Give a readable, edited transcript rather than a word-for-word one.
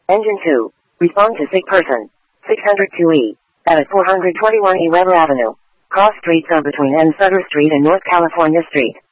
Engine 2. Respond to sick person. 602E. At 421E Weber Avenue. Cross streets are between N. Sutter Street and North California Street.